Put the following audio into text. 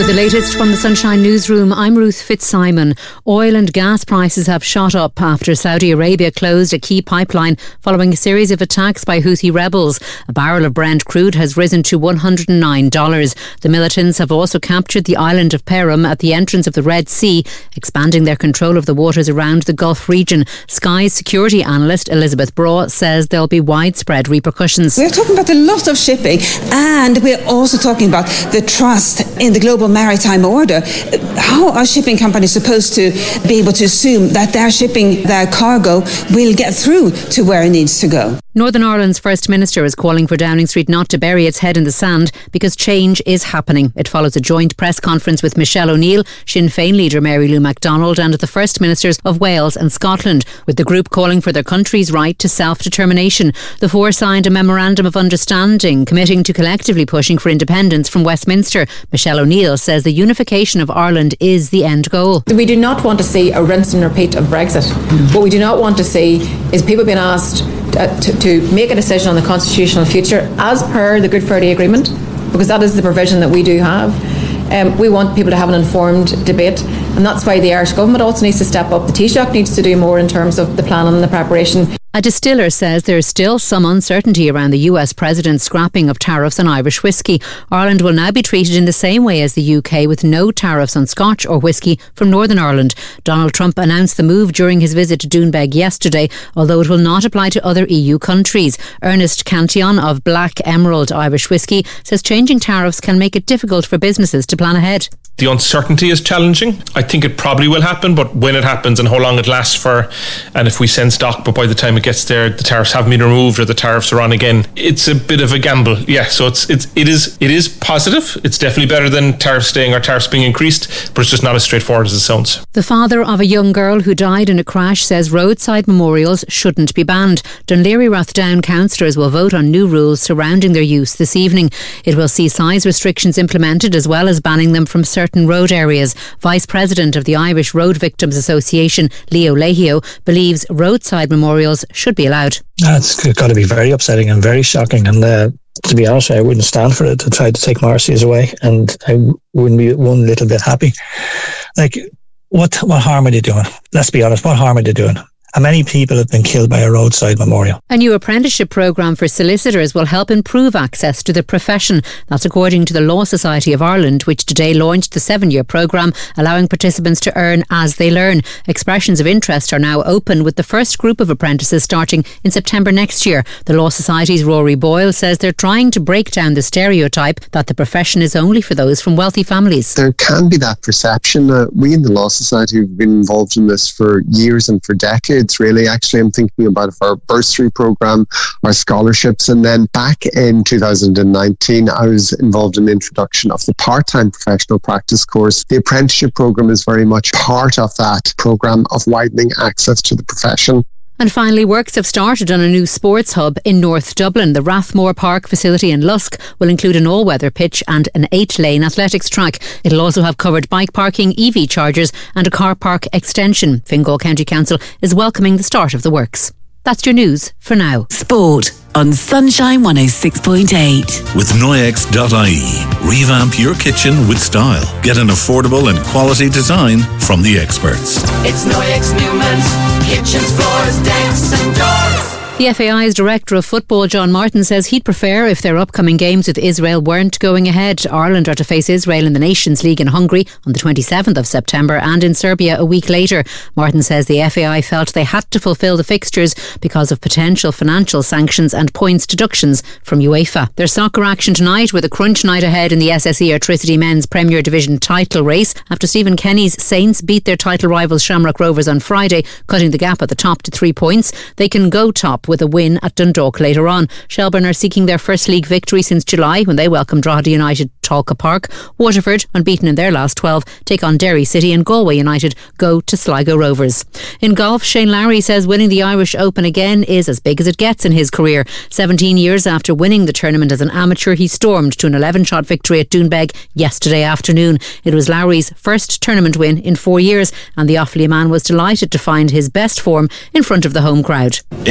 With the latest from the Sunshine Newsroom, I'm Ruth Fitzsimon. Oil and gas prices have shot up after Saudi Arabia closed a key pipeline following a series of attacks by Houthi rebels. A barrel of Brent crude has risen to $109. The militants have also captured the island of Perim at the entrance of the Red Sea, expanding their control of the waters around the Gulf region. Sky's security analyst Elizabeth Braw says there'll be widespread repercussions. We're talking about a lot of shipping, and we're also talking about the trust in the global maritime order. How are shipping companies supposed to be able to assume that their shipping, their cargo, will get through to where it needs to go? Northern Ireland's First Minister is calling for Downing Street not to bury its head in the sand because change is happening. It follows a joint press conference with Michelle O'Neill, Sinn Féin leader Mary Lou MacDonald and the First Ministers of Wales and Scotland, with the group calling for their country's right to self-determination. The four signed a memorandum of understanding committing to collectively pushing for independence from Westminster. Michelle O'Neill says the unification of Ireland is the end goal. We do not want to see a rinse and repeat of Brexit. What we do not want to see is people being asked to make a decision on the constitutional future as per the Good Friday Agreement, because that is the provision that we do have. We want people to have an informed debate, and that's why the Irish Government also needs to step up. The Taoiseach needs to do more in terms of the planning and the preparation. A distiller says there is still some uncertainty around the US President's scrapping of tariffs on Irish whisky. Ireland will now be treated in the same way as the UK, with no tariffs on Scotch or whisky from Northern Ireland. Donald Trump announced the move during his visit to Doonbeg yesterday, although it will not apply to other EU countries. Ernest Cantillon of Black Emerald Irish Whisky says changing tariffs can make it difficult for businesses to plan ahead. The uncertainty is challenging. I think it probably will happen, but when it happens and how long it lasts for, and if we send stock but by the time it gets there the tariffs haven't been removed or the tariffs are on again, it's a bit of a gamble. Yeah, so it is positive. It's definitely better than tariffs staying or tariffs being increased, but it's just not as straightforward as it sounds. The father of a young girl who died in a crash says roadside memorials shouldn't be banned. Dunleary Rathdown councillors will vote on new rules surrounding their use this evening. It will see size restrictions implemented as well as banning them from certain road areas. Vice President of the Irish Road Victims Association, Leo Lehio, believes roadside memorials should be allowed. It's got to be very upsetting and very shocking, and to be honest, I wouldn't stand for it to try to take Marcy's away, and I wouldn't be one little bit happy. Like, what harm are they doing? Let's be honest, what harm are they doing? How many people have been killed by a roadside memorial? A new apprenticeship programme for solicitors will help improve access to the profession. That's according to the Law Society of Ireland, which today launched the 7-year programme, allowing participants to earn as they learn. Expressions of interest are now open, with the first group of apprentices starting in September next year. The Law Society's Rory Boyle says they're trying to break down the stereotype that the profession is only for those from wealthy families. There can be that perception. We in the Law Society have been involved in this for years and for decades. Really, actually, I'm thinking about our bursary programme, our scholarships, and then back in 2019 I was involved in the introduction of the part-time professional practice course. The apprenticeship programme is very much part of that programme of widening access to the profession. And finally, works have started on a new sports hub in North Dublin. The Rathmore Park facility in Lusk will include an all-weather pitch and an 8-lane athletics track. It'll also have covered bike parking, EV chargers and a car park extension. Fingal County Council is welcoming the start of the works. That's your news for now. Sport on Sunshine 106.8. With Noyex.ie. Revamp your kitchen with style. Get an affordable and quality design from the experts. It's Noyex Newman's kitchens, floors, decks and doors. The FAI's Director of Football, John Martin, says he'd prefer if their upcoming games with Israel weren't going ahead. Ireland are to face Israel in the Nations League in Hungary on the 27th of September and in Serbia a week later. Martin says the FAI felt they had to fulfil the fixtures because of potential financial sanctions and points deductions from UEFA. There's soccer action tonight with a crunch night ahead in the SSE Airtricity Men's Premier Division title race after Stephen Kenny's Saints beat their title rivals Shamrock Rovers on Friday, cutting the gap at the top to 3 points. They can go top with a win at Dundalk later on. Shelbourne are seeking their first league victory since July when they welcomed Drogheda United Talca Park. Waterford, unbeaten in their last 12, take on Derry City, and Galway United go to Sligo Rovers. In golf, Shane Lowry says winning the Irish Open again is as big as it gets in his career. 17 years after winning the tournament as an amateur, he stormed to an 11-shot victory at Doonbeg yesterday afternoon. It was Lowry's first tournament win in 4 years, and the Offaly man was delighted to find his best form in front of the home crowd.